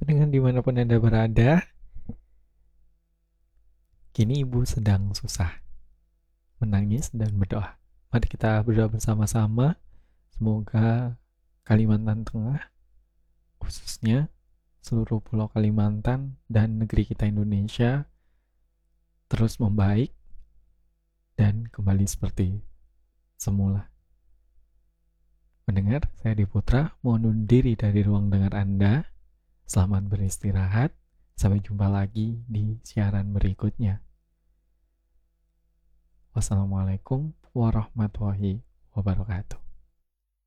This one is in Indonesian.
pendengar dimanapun Anda berada. Kini ibu sedang susah, menangis dan berdoa. Mari kita berdoa bersama-sama. Semoga Kalimantan Tengah, khususnya seluruh pulau Kalimantan dan negeri kita Indonesia, terus membaik dan kembali seperti semula. Pendengar, saya Diputra, mohon undur diri dari ruang dengar Anda. Selamat beristirahat. Sampai jumpa lagi di siaran berikutnya. Wassalamualaikum warahmatullahi wabarakatuh.